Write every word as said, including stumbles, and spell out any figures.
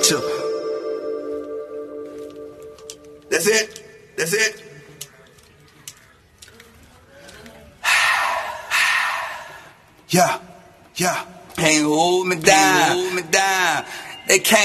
Chill. That's it. That's it. Yeah, yeah. Can't hold me down. Hold me down. They can't.